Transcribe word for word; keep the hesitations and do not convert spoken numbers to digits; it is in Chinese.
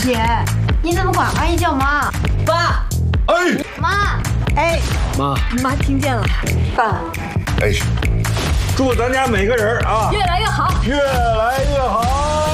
姐，你怎么管阿姨叫妈？ 爸， 哎， 妈， 哎， 妈， 妈听见了。 爸， 哎，祝咱家每个人啊越来越好。 越来越好。